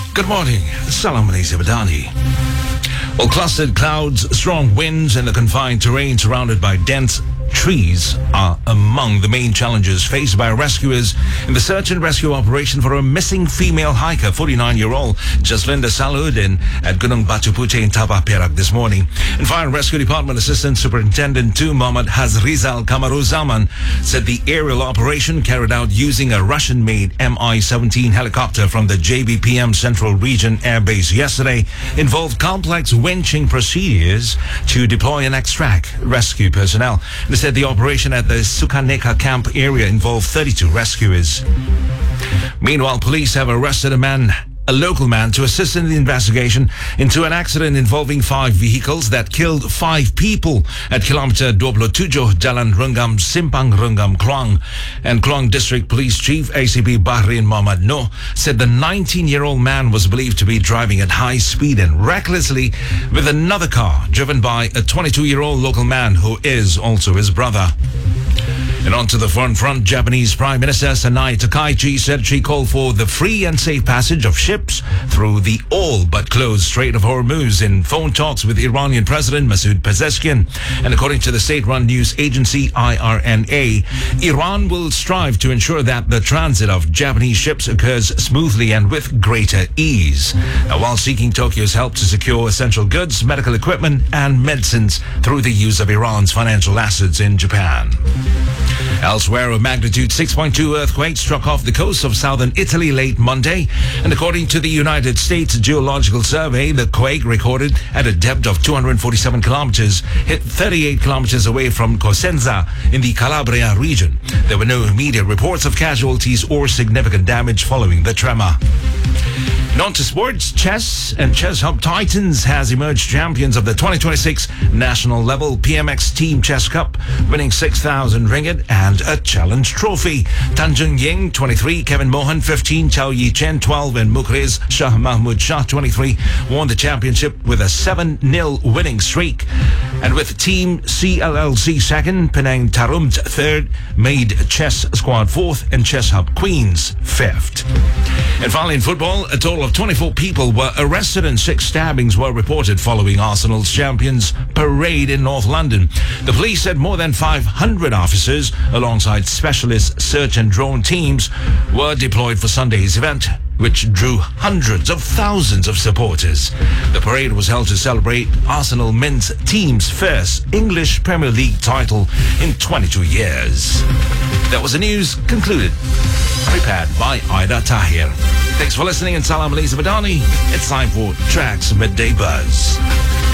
Good morning. Salam Malaysia Badani. Well, clustered clouds, strong winds, and the confined terrain surrounded by dense trees are among the main challenges faced by rescuers in the search and rescue operation for a missing female hiker, 49-year-old Jaslinda Saludin at Gunung Batu Putih in Sabah Perak this morning. And Fire and Rescue Department Assistant Superintendent 2 Muhammad Hazrizal Kamaruzaman said the aerial operation carried out using a Russian-made Mi-17 helicopter from the JBPM Central Region Air Base yesterday involved complex winching procedures to deploy and extract rescue personnel. They said the operation at the Sukaneka camp area involved 32 rescuers. Meanwhile, police have arrested a local man to assist in the investigation into an accident involving 5 vehicles that killed 5 people at kilometer 27 Jalan Rengam Simpang Rengam Kluang. And Kluang District Police Chief ACP Bahrain Muhammad Noor said the 19-year-old man was believed to be driving at high speed and recklessly with another car driven by a 22-year-old local man who is also his brother. And on to the foreign front, Japanese Prime Minister Sanai Takaichi said she called for the free and safe passage of ships through the all-but-closed Strait of Hormuz in phone talks with Iranian President Masoud Pezeshkian. And according to the state-run news agency IRNA, Iran will strive to ensure that the transit of Japanese ships occurs smoothly and with greater ease, while seeking Tokyo's help to secure essential goods, medical equipment, and medicines through the use of Iran's financial assets in Japan. Elsewhere, a magnitude 6.2 earthquake struck off the coast of southern Italy late Monday. And according to the United States Geological Survey, the quake recorded at a depth of 247 kilometers hit 38 kilometers away from Cosenza in the Calabria region. There were no immediate reports of casualties or significant damage following the tremor. And on to sports, chess and Chess Hub Titans has emerged champions of the 2026 national level PMX Team Chess Cup, winning 6,000 ringgit and a challenge trophy. Tanjung Ying, 23, Kevin Mohan, 15, Chao Yi Chen, 12, and Mukhriz Shah Mahmud Shah, 23, won the championship with a 7-0 winning streak. And with Team CLLC second, Penang Tarumt third, made Chess Squad fourth, and Chess Hub Queens fifth. And finally in football, a total of 24 people were arrested and 6 stabbings were reported following Arsenal's Champions Parade in North London. The police said more than 500 officers, alongside specialist search and drone teams, were deployed for Sunday's event, which drew hundreds of thousands of supporters. The parade was held to celebrate Arsenal men's team's first English Premier League title in 22 years. That was the news concluded. Prepared by Ida Tahir. Thanks for listening, and Salam Malaysia Badani. It's time for Tracks Midday Buzz.